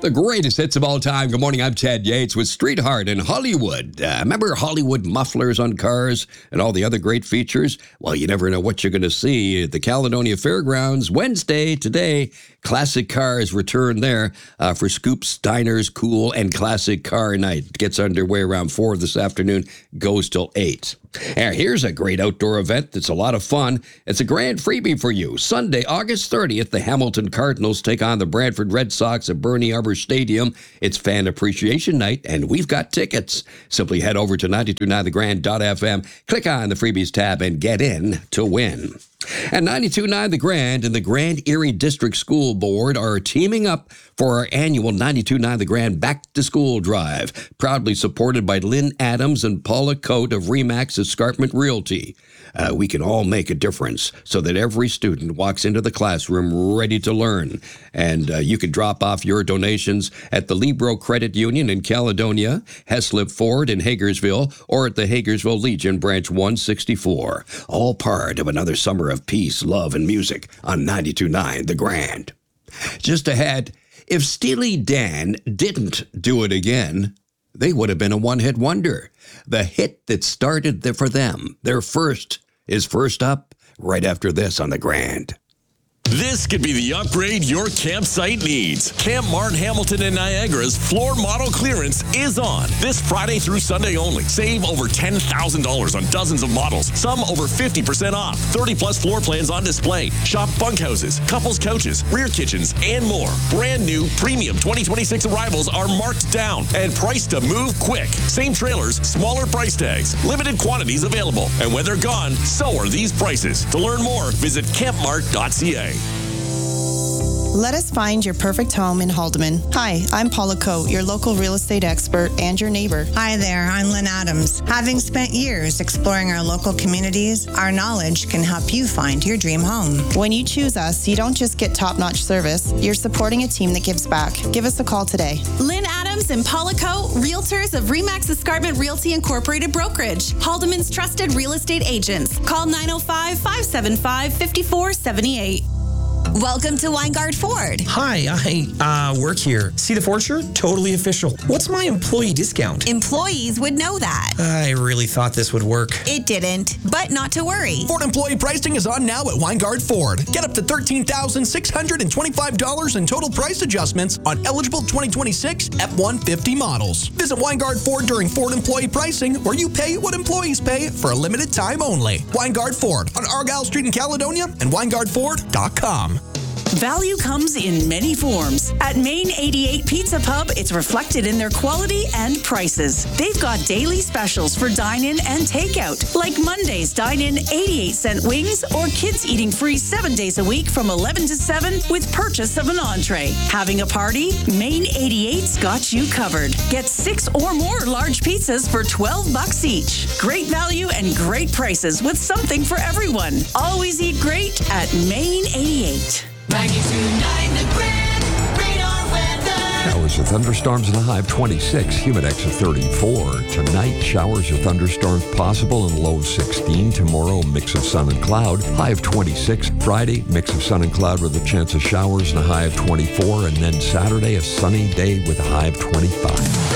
The greatest hits of all time. Good morning, I'm Ted Yates with Street Heart in Hollywood. Remember Hollywood mufflers on cars and all the other great features? Well, you never know what you're going to see at the Caledonia Fairgrounds Wednesday, today. Classic cars return there for Scoops, Diners, Cool, and Classic Car Night. It gets underway around 4 this afternoon, goes till 8. Here's a great outdoor event that's a lot of fun. It's a grand freebie for you. Sunday, August 30th, the Hamilton Cardinals take on the Brantford Red Sox at Bernie Arbor Stadium. It's Fan Appreciation Night, and we've got tickets. Simply head over to 929thegrand.fm, click on the Freebies tab, and get in to win. And 92.9 The Grand and the Grand Erie District School Board are teaming up for our annual 92.9 The Grand Back to School Drive, proudly supported by Lynn Adams and Paula Coate of Remax Escarpment Realty. We can all make a difference so that every student walks into the classroom ready to learn. And you can drop off your donations at the Libro Credit Union in Caledonia, Heslip Ford in Hagersville, or at the Hagersville Legion Branch 164. All part of another summer of peace, love, and music on 92.9 The Grand. Just ahead, if Steely Dan didn't do it again, they would have been a one-hit wonder. The hit that started for them, their first, is first up right after this on The Grand. This could be the upgrade your campsite needs. Camp Mart Hamilton and Niagara's floor model clearance is on this Friday through Sunday only. Save over $10,000 on dozens of models, some over 50% off. 30-plus floor plans on display. Shop bunkhouses, couples couches, rear kitchens, and more. Brand new premium 2026 arrivals are marked down and priced to move quick. Same trailers, smaller price tags. Limited quantities available. And when they're gone, so are these prices. To learn more, visit campmart.ca. Let us find your perfect home in Haldeman. Hi, I'm Paula Coate, your local real estate expert and your neighbor. Hi there, I'm Lynn Adams. Having spent years exploring our local communities, our knowledge can help you find your dream home. When you choose us, you don't just get top-notch service, you're supporting a team that gives back. Give us a call today. Lynn Adams and Paula Coate, realtors of Remax Escarpment Realty Incorporated Brokerage, Haldeman's trusted real estate agents. Call 905-575-5478. Welcome to Weingard Ford. Hi, I work here. See the Ford shirt? Totally official. What's my employee discount? Employees would know that. I really thought this would work. It didn't, but not to worry. Ford employee pricing is on now at Weingard Ford. Get up to $13,625 in total price adjustments on eligible 2026 F-150 models. Visit Weingard Ford during Ford employee pricing, where you pay what employees pay for a limited time only. Weingard Ford on Argyle Street in Caledonia and WeingardFord.com. Value comes in many forms. At Main 88 Pizza Pub, it's reflected in their quality and prices. They've got daily specials for dine-in and takeout, like Monday's dine-in 88-cent wings or kids eating free 7 days a week from 11 to 7 with purchase of an entree. Having a party? Main 88's got you covered. Get 6 or more large pizzas for $12 each. Great value and great prices with something for everyone. Always eat great at Main 88. 92.9 The Grand, radar weather. Showers or thunderstorms in the high of 26, humidex of 34. Tonight, showers or thunderstorms possible and low of 16. Tomorrow, mix of sun and cloud, high of 26. Friday, mix of sun and cloud with a chance of showers and a high of 24. And then Saturday, a sunny day with a high of 25.